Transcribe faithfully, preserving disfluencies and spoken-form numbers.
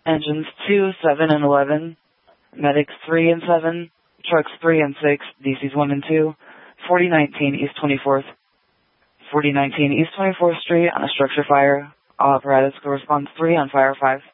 Engines two, seven, and eleven. Medics three and seven. Trucks three and six. D Cs one and two. forty nineteen East twenty-fourth. forty nineteen East twenty-fourth Street on a structure fire. All apparatus corresponds three on fire five.